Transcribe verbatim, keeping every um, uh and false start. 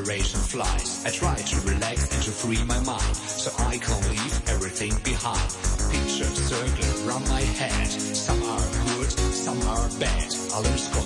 inspiration flies. I try to relax and to free my mind, so I can leave everything behind. Pictures circling around my head, some are good, some are bad. I learn